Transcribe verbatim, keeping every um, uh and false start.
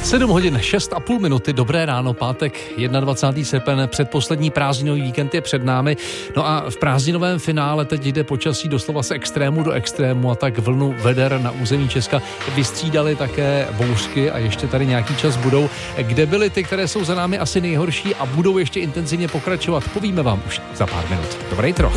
sedm hodin, šest a půl minuty, dobré ráno, pátek, dvacátého prvního srpen, předposlední prázdninový víkend je před námi. No a v prázdninovém finále teď jde počasí doslova z extrému do extrému a tak vlnu veder na území Česka vystřídaly také bouřky a ještě tady nějaký čas budou. Kde byly ty, které jsou za námi asi nejhorší a budou ještě intenzivně pokračovat, povíme vám už za pár minut. Dobré jitro.